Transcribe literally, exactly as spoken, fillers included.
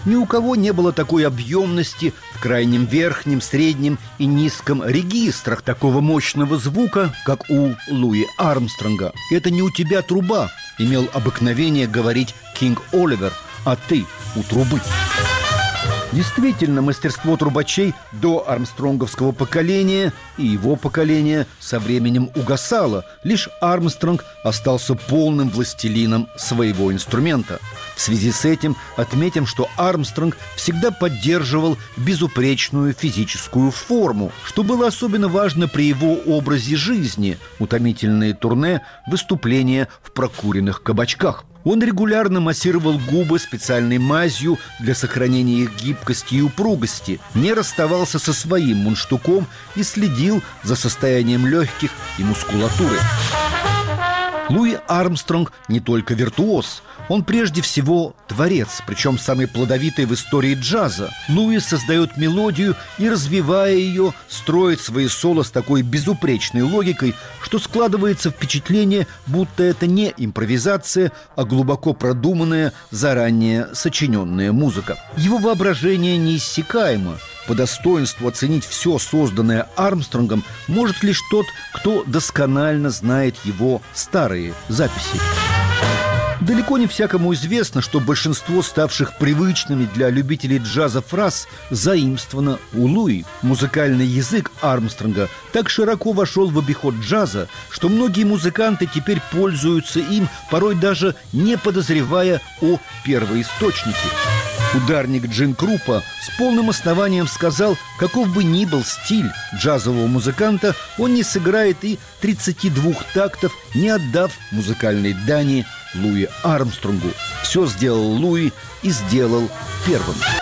Ни у кого не было такой объемности в крайнем верхнем, среднем и низком регистрах такого мощного звука, как у Луи Армстронга. «Это не у тебя труба», — имел обыкновение говорить Кинг Оливер, «а ты у трубы». Действительно, мастерство трубачей до армстронговского поколения и его поколения со временем угасало. Лишь Армстронг остался полным властелином своего инструмента. В связи с этим отметим, что Армстронг всегда поддерживал безупречную физическую форму, что было особенно важно при его образе жизни: утомительные турне, выступления в прокуренных кабачках. Он регулярно массировал губы специальной мазью для сохранения их гибкости и упругости, не расставался со своим мундштуком и следил за состоянием легких и мускулатуры. Луи Армстронг не только виртуоз, он прежде всего творец, причем самый плодовитый в истории джаза. Луи создает мелодию и, развивая ее, строит свои соло с такой безупречной логикой, что складывается впечатление, будто это не импровизация, а глубоко продуманная, заранее сочиненная музыка. Его воображение неиссякаемо. По достоинству оценить все созданное Армстронгом может лишь тот, кто досконально знает его старые записи. Далеко не всякому известно, что большинство ставших привычными для любителей джаза фраз заимствовано у Луи. Музыкальный язык Армстронга так широко вошел в обиход джаза, что многие музыканты теперь пользуются им, порой даже не подозревая о первоисточнике. Ударник Джин Крупа с полным основанием сказал, каков бы ни был стиль джазового музыканта, он не сыграет и тридцати двух тактов, не отдав музыкальной дани Луи Армстронгу. Все сделал Луи и сделал первым.